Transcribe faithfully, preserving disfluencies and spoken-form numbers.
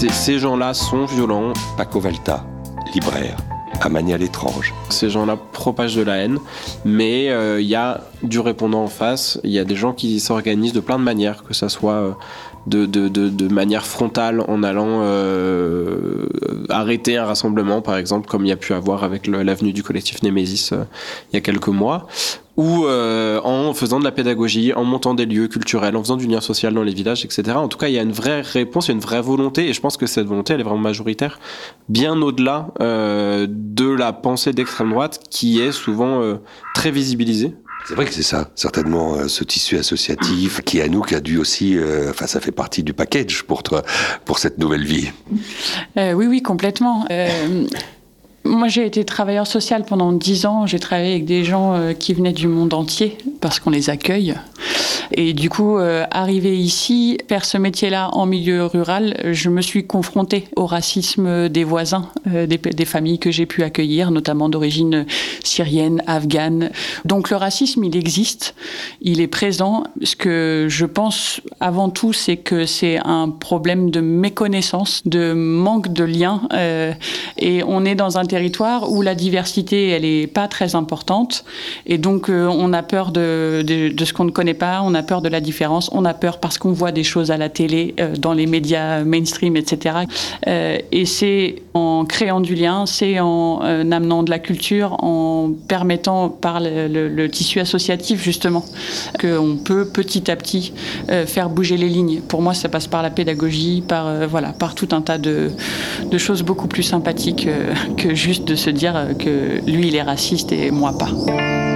ces, ces gens-là sont violents. Paco Valta, libraire, à manière étrange. Ces gens-là propagent de la haine, mais il euh, y a du répondant en face. Il y a des gens qui s'organisent de plein de manières, que ça soit euh, de, de, de, de manière frontale en allant euh, arrêter un rassemblement, par exemple, comme il y a pu avoir avec le, l'avenue du collectif Némésis euh, il y a quelques mois, ou euh, en faisant de la pédagogie, en montant des lieux culturels, en faisant du lien social dans les villages, et cetera. En tout cas, il y a une vraie réponse, il y a une vraie volonté, et je pense que cette volonté, elle est vraiment majoritaire, bien au-delà euh, de la pensée d'extrême droite, qui est souvent euh, très visibilisée. C'est vrai que c'est ça, certainement, euh, ce tissu associatif qui, à nous, qui a dû aussi, euh, enfin, ça fait partie du package pour toi, pour cette nouvelle vie. Euh, oui, oui, complètement. Euh... Moi, j'ai été travailleur social pendant dix ans. J'ai travaillé avec des gens euh, qui venaient du monde entier parce qu'on les accueille. Et du coup, euh, arriver ici, faire ce métier-là en milieu rural, je me suis confrontée au racisme des voisins, euh, des, des familles que j'ai pu accueillir, notamment d'origine syrienne, afghane. Donc le racisme, il existe, il est présent. Ce que je pense avant tout, c'est que c'est un problème de méconnaissance, de manque de lien. Euh, et on est dans un territoire où la diversité, elle est pas très importante. Et donc, euh, on a peur de, de, de ce qu'on ne connaît pas, on a peur de la différence, on a peur parce qu'on voit des choses à la télé, euh, dans les médias mainstream, et cetera. Euh, et c'est en créant du lien, c'est en euh, amenant de la culture, en permettant par le, le, le tissu associatif, justement, qu'on peut petit à petit euh, faire bouger les lignes. Pour moi, ça passe par la pédagogie, par, euh, voilà, par tout un tas de, de choses beaucoup plus sympathiques euh, que juste de se dire que lui, il est raciste et moi pas.